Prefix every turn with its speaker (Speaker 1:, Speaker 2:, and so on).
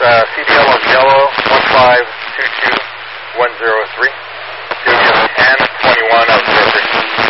Speaker 1: CDL on yellow 1522103. Studio 1021 of 06.